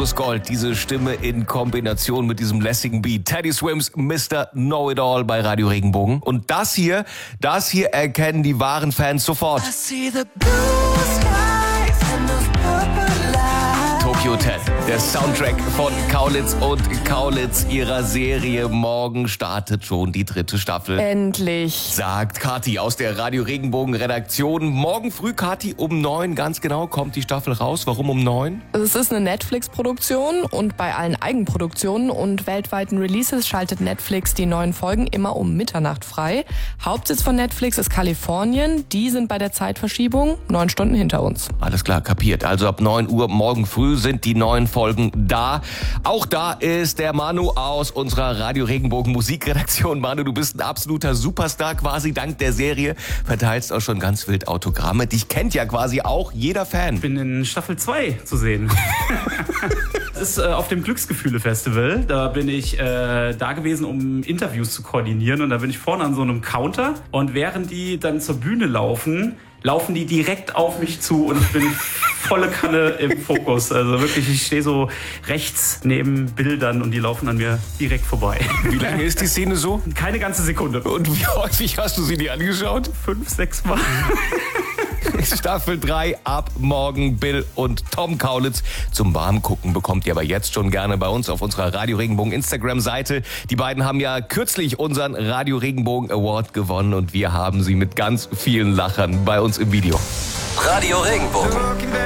pures Gold. Diese Stimme in Kombination mit diesem lässigen Beat. Teddy Swims, Mr. Know-It-All bei Radio Regenbogen. Und das hier erkennen die wahren Fans sofort. Tokyo Hotel, der Soundtrack von Kaulitz und Kaulitz, ihrer Serie. Morgen startet schon die 3. Staffel. Endlich. Sagt Kathi aus der Radio Regenbogen Redaktion. Morgen früh, Kathi, um 9 ganz genau kommt die Staffel raus. Warum um 9? Es ist eine Netflix-Produktion und bei allen Eigenproduktionen und weltweiten Releases schaltet Netflix die neuen Folgen immer um Mitternacht frei. Hauptsitz von Netflix ist Kalifornien. Die sind bei der Zeitverschiebung 9 Stunden hinter uns. Alles klar, kapiert. Also ab 9 Uhr morgen früh sind die neuen Folgen da. Auch da ist der Manu aus unserer Radio Regenbogen Musikredaktion. Manu, du bist ein absoluter Superstar quasi dank der Serie. Verteilst auch schon ganz wild Autogramme. Dich kennt ja quasi auch jeder Fan. Ich bin in Staffel 2 zu sehen. Das ist auf dem Glücksgefühle-Festival. Da bin ich da gewesen, um Interviews zu koordinieren. Und da bin ich vorne an so einem Counter. Und während die dann zur Bühne laufen die direkt auf mich zu und ich bin volle Kanne im Fokus. Also wirklich, ich stehe so rechts neben Bildern und die laufen an mir direkt vorbei. Wie lange ist die Szene so? Keine ganze Sekunde. Und wie häufig hast du sie dir angeschaut? 5, 6 Mal. Staffel 3 ab morgen. Bill und Tom Kaulitz zum Warmgucken bekommt ihr aber jetzt schon gerne bei uns auf unserer Radio Regenbogen Instagram-Seite. Die beiden haben ja kürzlich unseren Radio Regenbogen Award gewonnen und wir haben sie mit ganz vielen Lachern bei uns im Video. Radio Regenbogen.